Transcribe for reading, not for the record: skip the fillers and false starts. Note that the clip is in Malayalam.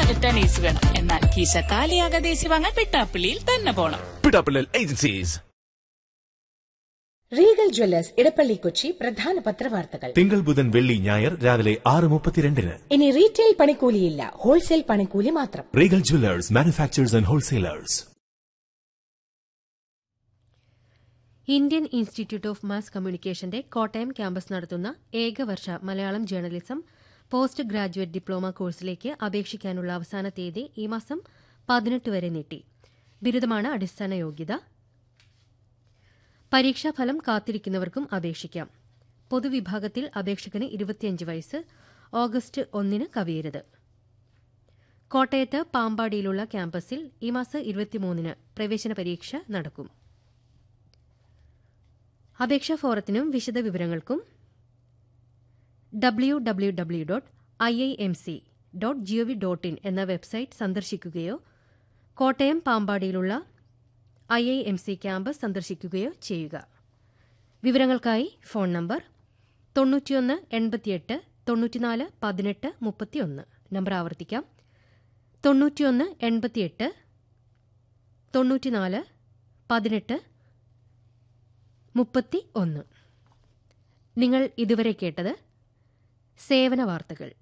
റിട്ടേൺ ഈസി വേണം. എന്നാൽ കീശ കാലിയാകാതെ ഈസി വാങ്ങാൻ പിട്ടാപ്പിള്ളിയിൽ തന്നെ പോണം. Pittappilly agencies. Regal Jewellers Edappally Kochi പ്രധാന പത്രവാർത്തകൾ തിങ്കൾ ബുധൻ വെള്ളി ഞായർ രാവിലെ 6:32. ഇനി റീറ്റെയിൽ പണിക്കൂലിയില്ല, ഹോൾസെയിൽ പണിക്കൂലി മാത്രം. Regal Jewellers, manufacturers and wholesalers. Indian institute of mass കമ്മ്യൂണിക്കേഷന്റെ Kottayam campus നടത്തുന്ന ഏകവർഷ Malayalam journalism post graduate diploma കോഴ്സിലേക്ക് അപേക്ഷിക്കാനുള്ള അവസാന തീയതി ഈ മാസം 18 വരെ നീട്ടി. ബിരുദമാണ് അടിസ്ഥാന യോഗ്യത. പരീക്ഷാഫലം കാത്തിരിക്കുന്നവർക്കും അപേക്ഷിക്കാം. പൊതുവിഭാഗത്തിൽ അപേക്ഷകന് 25 വയസ്സ്, ഓഗസ്റ്റ് 1 കവിയരുത്. കോട്ടയത്ത് പാമ്പാടിയിലുള്ള ക്യാമ്പസിൽ ഈ മാസം 23 പ്രവേശന പരീക്ഷ നടക്കും. അപേക്ഷാ ഫോറത്തിനും വിശദവിവരങ്ങൾക്കും www.iimc.gov.in എന്ന വെബ്സൈറ്റ് സന്ദർശിക്കുകയോ കോട്ടയം പാമ്പാടിയിലുള്ള IIMC ക്യാമ്പസ് സന്ദർശിക്കുകയോ ചെയ്യുക. വിവരങ്ങൾക്കായി ഫോൺ നമ്പർ 91 88 94 18 31. നമ്പർ ആവർത്തിക്കാം, 91 88 94 18 31. നിങ്ങൾ ഇതുവരെ കേട്ടത് സേവന വാർത്തകൾ.